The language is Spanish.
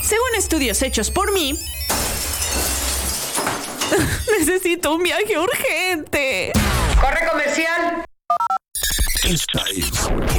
Según estudios hechos por mí, necesito un viaje urgente. ¡Corre comercial! Esta es